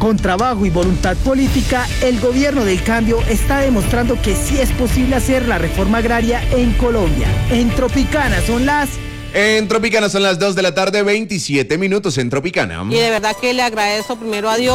Con trabajo y voluntad política, el gobierno del cambio está demostrando que sí es posible hacer la reforma agraria en Colombia. En Tropicana son las 2 de la tarde, 27 minutos en Tropicana. Y de verdad que le agradezco primero a Dios.